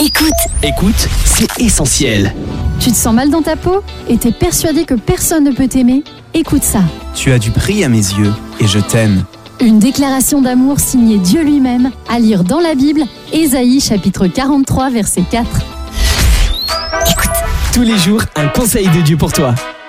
Écoute, c'est essentiel. Tu te sens mal dans ta peau et t'es persuadé que personne ne peut t'aimer? Écoute ça. Tu as du prix à mes yeux et je t'aime. Une déclaration d'amour signée Dieu lui-même, à lire dans la Bible, Ésaïe chapitre 43, verset 4. Tous les jours, un conseil de Dieu pour toi.